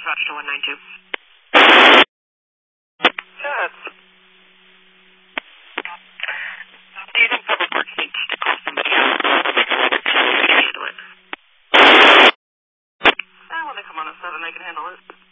Roger to 192. Yes. Do you think public works needs to call somebody else to handle it? When they come on at 7, they can handle it.